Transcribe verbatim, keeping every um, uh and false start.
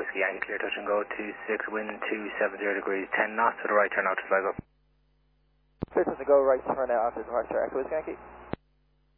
Whiskey Yankee, clear touch and go, two six, wind two seven zero degrees, ten knots to the right, turn out to flag up. Clear touch and go, right turn out after departure, Echo Whiskey Yankee.